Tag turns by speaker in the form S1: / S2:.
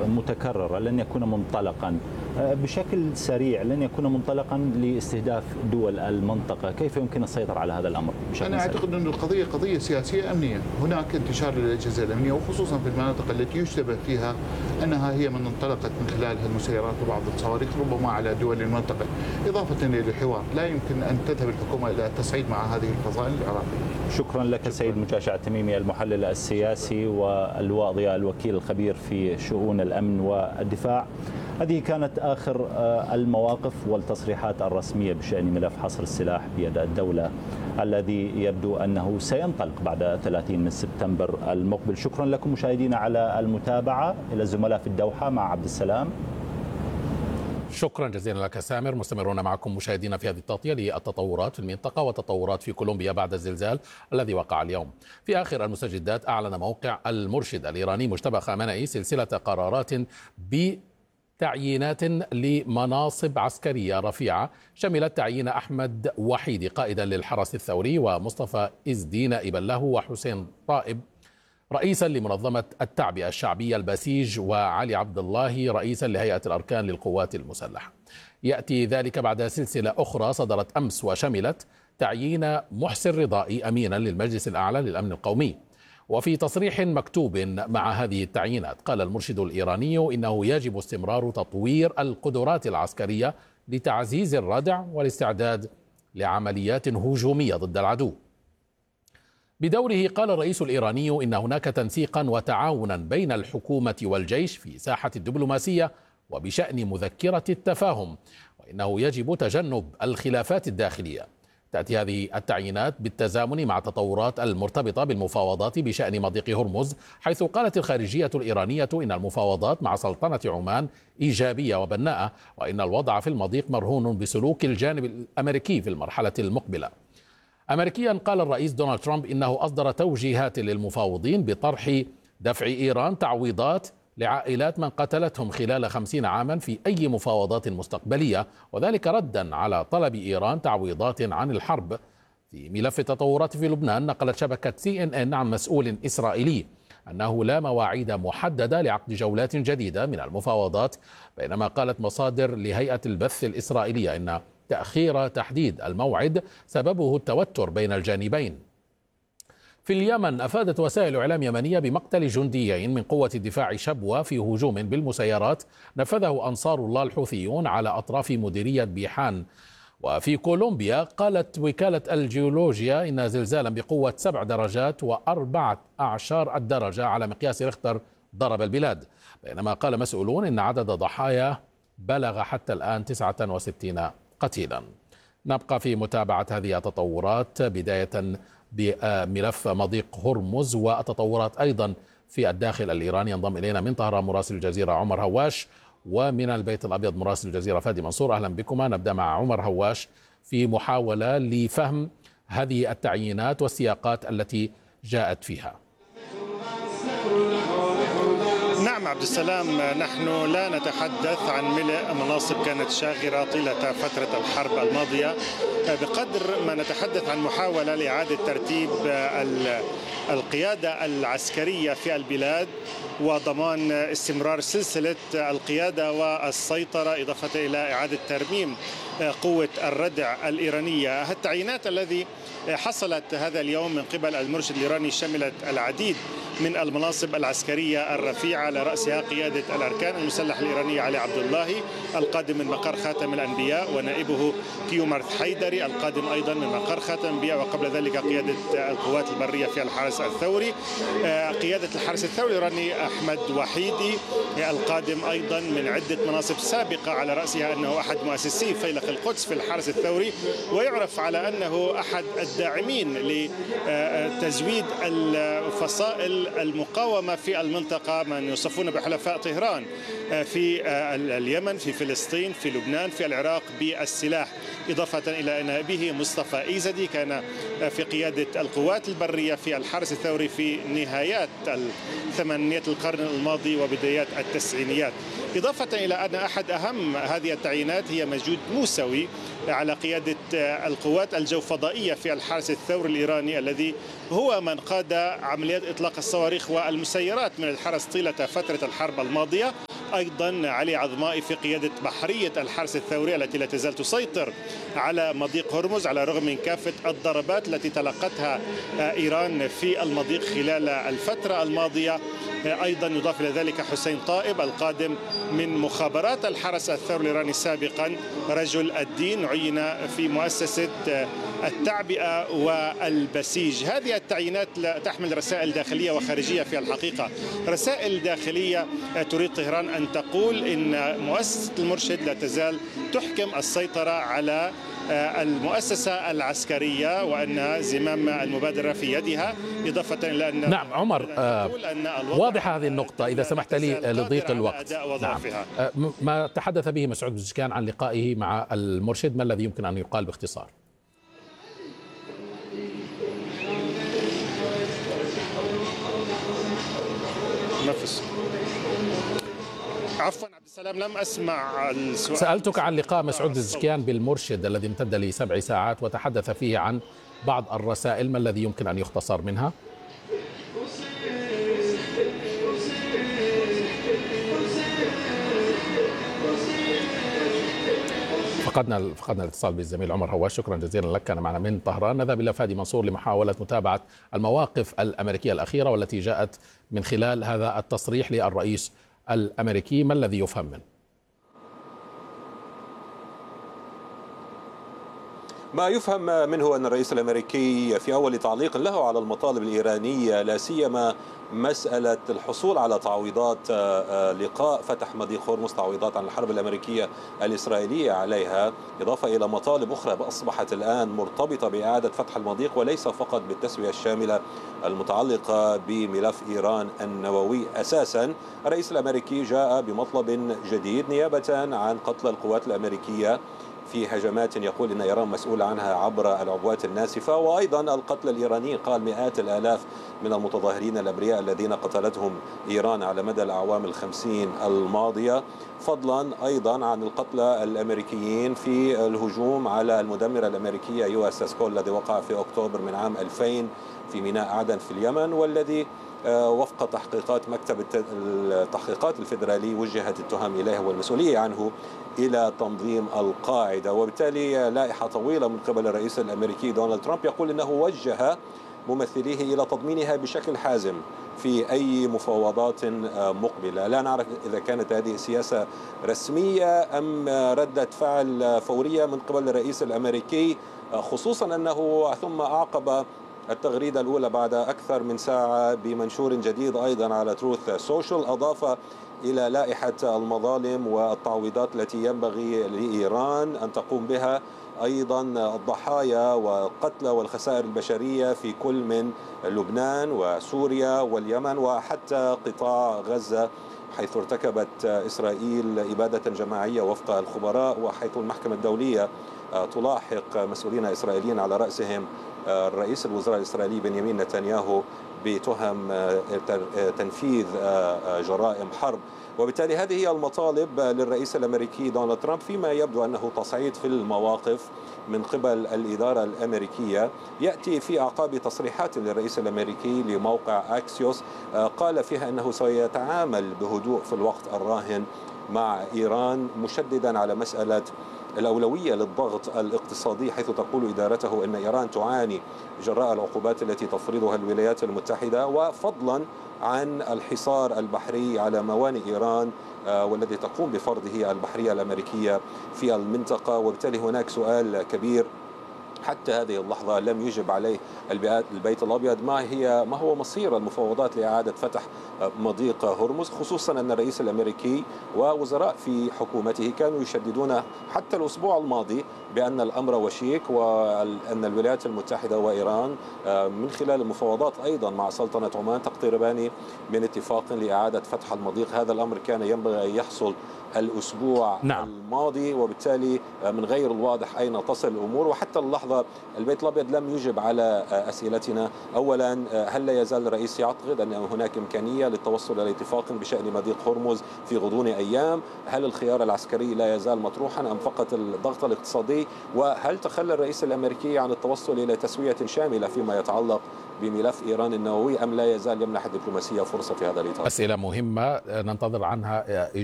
S1: متكررة لن يكون منطلقا بشكل سريع، لن يكون منطلقا لاستهداف دول المنطقة. كيف يمكن السيطرة على هذا الأمر بشكل
S2: أنا أعتقد أن القضية قضية سياسية أمنية. هناك انتشار للأجهزة الأمنية وخصوصا في المناطق التي يشتبه فيها أنها هي من انطلقت من خلالها المسيرات وبعض الصواريخ ربما على دول المنطقة. إضافة إلى الحوار، لا يمكن أن تذهب الحكومة إلى التصعيد مع هذه الفصائل العراقية.
S1: شكرا لك سيد مجاشع التميمي، المحلل السياسي، واللواء ضياء الوكيل الخبير في شؤون الأمن والدفاع. هذه كانت آخر المواقف والتصريحات الرسمية بشأن ملف حصر السلاح بيد الدولة الذي يبدو أنه سينطلق بعد 30 من سبتمبر المقبل. شكرا لكم مشاهدينا على المتابعة. إلى الزملاء في الدوحة مع عبد السلام.
S3: شكرا جزيلا لك سامر. مستمرون معكم مشاهدينا في هذه التغطية للتطورات في المنطقة وتطورات في كولومبيا بعد الزلزال الذي وقع اليوم. في آخر المستجدات أعلن موقع المرشد الإيراني مجتبى خامنئي سلسلة قرارات بتعيينات لمناصب عسكرية رفيعة، شملت تعيين أحمد وحيدي قائدا للحرس الثوري، ومصطفى إزدي نائبا له، وحسين طائب رئيسا لمنظمة التعبئة الشعبية البسيج، وعلي عبد الله رئيسا لهيئة الأركان للقوات المسلحة. يأتي ذلك بعد سلسلة أخرى صدرت أمس وشملت تعيين محسن رضائي أمينا للمجلس الأعلى للأمن القومي. وفي تصريح مكتوب مع هذه التعيينات قال المرشد الإيراني إنه يجب استمرار تطوير القدرات العسكرية لتعزيز الردع والاستعداد لعمليات هجومية ضد العدو. بدوره قال الرئيس الإيراني إن هناك تنسيقا وتعاونا بين الحكومة والجيش في ساحة الدبلوماسية وبشأن مذكرة التفاهم، وإنه يجب تجنب الخلافات الداخلية. تأتي هذه التعيينات بالتزامن مع التطورات المرتبطة بالمفاوضات بشأن مضيق هرمز، حيث قالت الخارجية الإيرانية إن المفاوضات مع سلطنة عمان إيجابية وبناءة، وإن الوضع في المضيق مرهون بسلوك الجانب الأمريكي في المرحلة المقبلة. أمريكيا قال الرئيس دونالد ترامب إنه أصدر توجيهات للمفاوضين بطرح دفع إيران تعويضات لعائلات من قتلتهم خلال 50 عاما في أي مفاوضات مستقبلية، وذلك ردا على طلب إيران تعويضات عن الحرب. في ملف التطورات في لبنان، نقلت شبكة CNN عن مسؤول إسرائيلي أنه لا مواعيد محددة لعقد جولات جديدة من المفاوضات، بينما قالت مصادر لهيئة البث الإسرائيلية إن تأخير تحديد الموعد سببه التوتر بين الجانبين. في اليمن، أفادت وسائل إعلام يمنية بمقتل جنديين من قوة الدفاع شبوة في هجوم بالمسيرات نفذه أنصار الله الحوثيون على أطراف مديرية بيحان. وفي كولومبيا، قالت وكالة الجيولوجيا إن زلزالا بقوة 7 درجات و14 الدرجة على مقياس ريختر ضرب البلاد، بينما قال مسؤولون إن عدد ضحايا بلغ حتى الآن 69 قتيلا. نبقى في متابعة هذه التطورات، بداية بملف مضيق هرمز والتطورات أيضا في الداخل الإيراني. ينضم إلينا من طهران مراسل الجزيرة عمر هواش، ومن البيت الأبيض مراسل الجزيرة فادي منصور. أهلا بكما. نبدأ مع عمر هواش في محاولة لفهم هذه التعيينات والسياقات التي جاءت فيها.
S4: نعم عبد السلام، نحن لا نتحدث عن ملء مناصب كانت شاغرة طيلة فترة الحرب الماضية، بقدر ما نتحدث عن محاولة لإعادة ترتيب القيادة العسكرية في البلاد وضمان استمرار سلسلة القيادة والسيطرة، إضافة إلى إعادة ترميم قوة الردع الإيرانية. التعيينات الذي حصلت هذا اليوم من قبل المرشد الإيراني شملت العديد من المناصب العسكرية الرفيعة، على رأسها قيادة الأركان المسلح الإيراني علي عبد الله القادم من مقر خاتم الأنبياء، ونائبه كيومرث حيدري القادم أيضا من مقر خاتم الأنبياء، وقبل ذلك قيادة القوات البرية في الحرس الثوري، قيادة الحرس الثوري الإيراني أحمد وحيدي القادم أيضا من عدة مناصب سابقة، على رأسها أنه أحد مؤسسي فيلق القدس في الحرس الثوري، ويعرف على أنه أحد الداعمين لتزويد الفصائل المقاومة في المنطقة، من يوصفون بحلفاء طهران في اليمن، في فلسطين، في لبنان، في العراق بالسلاح، إضافة إلى نائبه مصطفى إيزدي كان في قيادة القوات البرية في الحرس الثوري في نهايات الثمانينيات القرن الماضي وبدايات التسعينيات. إضافة إلى أن أحد أهم هذه التعيينات هي مجود موسوي على قيادة القوات الجوفضائية في الحرس الثوري الإيراني، الذي هو من قاد عمليات إطلاق الصواريخ والمسيرات من الحرس طيلة فترة الحرب الماضية، أيضا علي عظمائي في قيادة بحرية الحرس الثوري التي لا تزال تسيطر على مضيق هرمز على الرغم من كافة الضربات التي تلقتها إيران في المضيق خلال الفترة الماضية. أيضا يضاف إلى ذلك حسين طائب القادم من مخابرات الحرس الثوري الإيراني سابقا، رجل الدين، عين في مؤسسة التعبئة والبسيج. هذه التعيينات تحمل رسائل داخلية وخارجية في الحقيقة. رسائل داخلية تريد طهران أن تقول إن مؤسسة المرشد لا تزال تحكم السيطرة على المؤسسة العسكرية وأن زمام المبادرة في يدها، إضافة إلى أن
S3: نعم عمر واضحة هذه النقطة إذا سمحت لي لضيق الوقت. نعم. ما تحدث به مسعود بزكان عن لقائه مع المرشد، ما الذي يمكن أن يقال باختصار؟
S4: عفوا عبد السلام لم أسمع السؤال.
S3: سألتك عن لقاء مسعود بزكان بالمرشد الذي امتد ل7 ساعات وتحدث فيه عن بعض الرسائل، ما الذي يمكن أن يختصر منها؟ فقدنا الاتصال بالزميل عمر هواش. شكرا جزيلا لك، كان معنا من طهران. نذهب إلى فادي منصور لمحاولة متابعة المواقف الأمريكية الأخيرة والتي جاءت من خلال هذا التصريح للرئيس الأمريكي. ما الذي يفهم منه؟
S5: ما يفهم منه أن الرئيس الأمريكي في أول تعليق له على المطالب الإيرانية، لا سيما مسألة الحصول على تعويضات لقاء فتح مضيق هرمز، تعويضات عن الحرب الأمريكية الإسرائيلية عليها، إضافة إلى مطالب أخرى أصبحت الآن مرتبطة بإعادة فتح المضيق وليس فقط بالتسوية الشاملة المتعلقة بملف إيران النووي. أساسا الرئيس الأمريكي جاء بمطلب جديد نيابة عن قتل القوات الأمريكية في هجمات يقول إن إيران مسؤولة عنها عبر العبوات الناسفة، وأيضا القتل الإيراني، قال مئات الآلاف من المتظاهرين الأبرياء الذين قتلتهم إيران على مدى الأعوام 50 الماضية، فضلا أيضا عن القتلى الأمريكيين في الهجوم على المدمرة الأمريكية يو اس اس كول الذي وقع في أكتوبر من عام 2000 في ميناء عدن في اليمن، والذي وفق تحقيقات مكتب التحقيقات الفيدرالي وجهت التهم إليه والمسؤولية عنه إلى تنظيم القاعدة. وبالتالي لائحة طويلة من قبل الرئيس الأمريكي دونالد ترامب يقول إنه وجه ممثليه إلى تضمينها بشكل حازم في أي مفاوضات مقبلة. لا نعرف إذا كانت هذه سياسة رسمية أم ردة فعل فورية من قبل الرئيس الأمريكي، خصوصا أنه ثم أعقب التغريدة الأولى بعد أكثر من ساعة بمنشور جديد أيضا على تروث سوشيال، أضاف إلى لائحة المظالم والتعويضات التي ينبغي لإيران أن تقوم بها أيضا الضحايا والقتلى والخسائر البشرية في كل من لبنان وسوريا واليمن وحتى قطاع غزة، حيث ارتكبت إسرائيل إبادة جماعية وفق الخبراء، وحيث المحكمة الدولية تلاحق مسؤولين إسرائيليين على رأسهم رئيس الوزراء الإسرائيلي بنيامين نتنياهو بتهم تنفيذ جرائم حرب. وبالتالي هذه هي المطالب للرئيس الأمريكي دونالد ترامب، فيما يبدو أنه تصعيد في المواقف من قبل الإدارة الأمريكية يأتي في أعقاب تصريحات للرئيس الأمريكي لموقع أكسيوس قال فيها أنه سيتعامل بهدوء في الوقت الراهن مع إيران، مشددا على مسألة الأولوية للضغط الاقتصادي، حيث تقول إدارته أن إيران تعاني جراء العقوبات التي تفرضها الولايات المتحدة، وفضلا عن الحصار البحري على موانئ إيران والذي تقوم بفرضه البحرية الأمريكية في المنطقة. وبالتالي هناك سؤال كبير حتى هذه اللحظة لم يجب عليه البيت الأبيض، ما هو مصير المفاوضات لإعادة فتح مضيق هرمز، خصوصا أن الرئيس الأمريكي ووزراء في حكومته كانوا يشددون حتى الأسبوع الماضي بأن الأمر وشيك، وأن الولايات المتحدة وإيران من خلال المفاوضات أيضا مع سلطنة عمان تقتربان من اتفاق لإعادة فتح المضيق. هذا الأمر كان ينبغي أن يحصل الأسبوع الماضي، وبالتالي من غير الواضح أين تصل الأمور. وحتى اللحظة البيت الأبيض لم يجب على أسئلتنا. أولا، هل لا يزال الرئيس يعتقد أن هناك إمكانية للتوصل إلى اتفاق بشأن مضيق هرمز في غضون أيام؟ هل الخيار العسكري لا يزال مطروحا أم فقط الضغط الاقتصادي؟ وهل تخلى الرئيس الأمريكي عن التوصل إلى تسوية شاملة فيما يتعلق بملف إيران النووي أم لا يزال يمنح الدبلوماسية فرصة في هذا الإطار؟
S3: أسئلة مهمة ننتظر عنها